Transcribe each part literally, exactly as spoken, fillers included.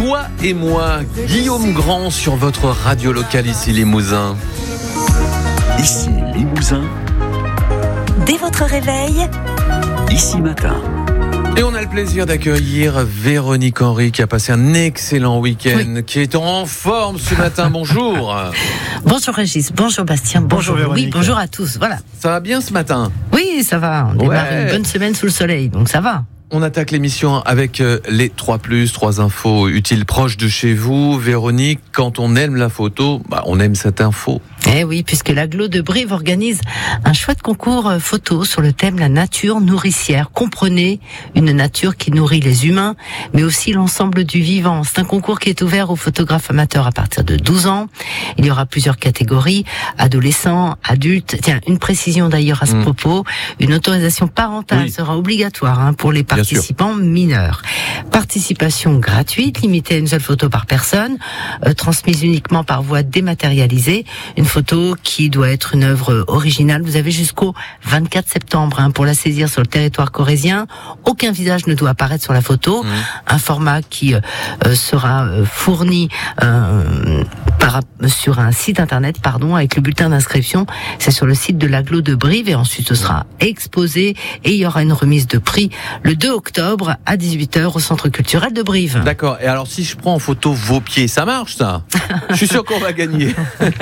Toi et moi, Guillaume Grand sur votre radio locale ici Limousin. Ici Limousin. Dès votre réveil, Ici Matin. Et on a le plaisir d'accueillir Véronique Henry qui a passé un excellent week-end, oui. qui est en forme ce matin. Bonjour. Bonjour Régis, bonjour Bastien, bonjour, bonjour oui, bonjour à tous. Voilà. Ça va bien ce matin? Oui, ça va. On démarre ouais. une bonne semaine sous le soleil, donc ça va. On attaque l'émission avec euh, les trois plus, trois infos utiles proches de chez vous. Véronique, quand on aime la photo, bah, on aime cette info. Eh oui, puisque l'Agglo de Brive organise un chouette concours photo sur le thème la nature nourricière. Comprenez, une nature qui nourrit les humains, mais aussi l'ensemble du vivant. C'est un concours qui est ouvert aux photographes amateurs à partir de douze ans. Il y aura plusieurs catégories, adolescents, adultes. Tiens, une précision d'ailleurs à ce mmh. propos, une autorisation parentale oui. sera obligatoire hein, pour les participants mineurs. Participation gratuite, limitée à une seule photo par personne, euh, transmise uniquement par voie dématérialisée. Une photo qui doit être une œuvre originale. Vous avez jusqu'au vingt-quatre septembre hein, pour la saisir sur le territoire corrézien. Aucun visage ne doit apparaître sur la photo. Mmh. Un format qui euh, sera euh, fourni euh, par, sur un site internet, pardon, avec le bulletin d'inscription. C'est sur le site de l'Agglo de Brive et ensuite ce sera exposé et il y aura une remise de prix le deux octobre à dix-huit heures au Centre culturel de Brive. D'accord. Et alors si je prends en photo vos pieds, ça marche ça? Je suis sûr qu'on va gagner.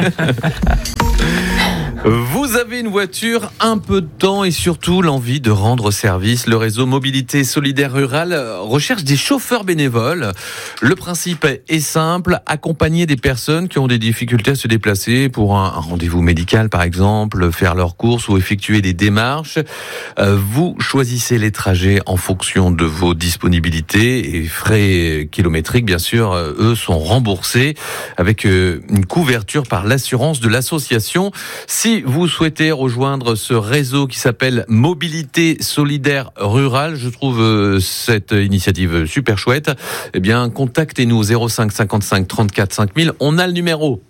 Vous avez une voiture, un peu de temps et surtout l'envie de rendre service. Le réseau Mobilité Solidaire Rurale recherche des chauffeurs bénévoles. Le principe est simple, accompagner des personnes qui ont des difficultés à se déplacer pour un rendez-vous médical par exemple, faire leurs courses ou effectuer des démarches. Vous choisissez les trajets en fonction de vos disponibilités et frais kilométriques bien sûr, eux sont remboursés avec une couverture par l'assurance de l'association. Si vous souhaitez rejoindre ce réseau qui s'appelle Mobilité Solidaire Rurale, je trouve euh, cette initiative super chouette, eh bien, contactez-nous au zéro cinq cinquante-cinq trente-quatre cinq mille. On a le numéro.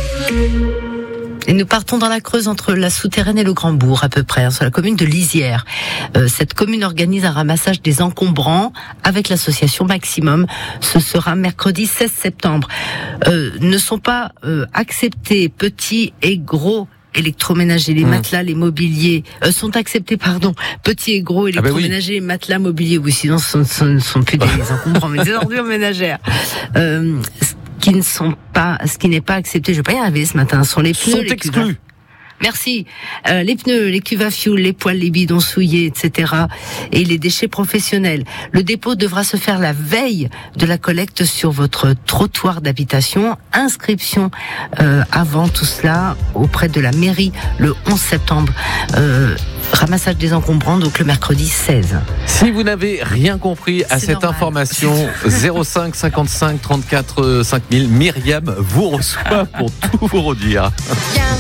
Et nous partons dans la Creuse entre la Souterraine et le Grand-Bourg, à peu près, hein, sur la commune de Lisières. Euh, cette commune organise un ramassage des encombrants avec l'association Maximum. Ce sera mercredi seize septembre. Euh, ne sont pas euh, acceptés petits et gros électroménagers, les mmh. matelas, les mobiliers euh, sont acceptés, pardon, petits et gros électroménagers, ah bah oui. matelas, mobiliers, oui, sinon ce ne sont, sont plus des encombrants, mais des ordures ménagères. Euh, qui ne sont pas, ce qui n'est pas accepté, je vais pas y arriver ce matin, sont les pneus, sont les exclus. Cuves. Merci. Euh, les pneus, les cuves à fioul, les poêles, les bidons souillés, et cetera. Et les déchets professionnels. Le dépôt devra se faire la veille de la collecte sur votre trottoir d'habitation. Inscription euh, avant tout cela auprès de la mairie le onze septembre. Euh, ramassage des encombrants, donc le mercredi seize. Si vous n'avez rien compris à C'est cette normal. information, zéro cinq cinquante-cinq trente-quatre cinq mille, Myriam vous reçoit pour tout vous redire.